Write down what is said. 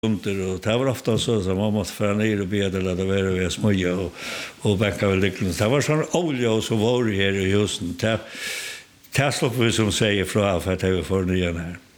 under, och det var ofta så som man måste föra ner och be det lade vara vid smöja och bänka väl lyckligt. Det var sån olja som var här i husen. Det slopp vi som säger från för att det var för nya här.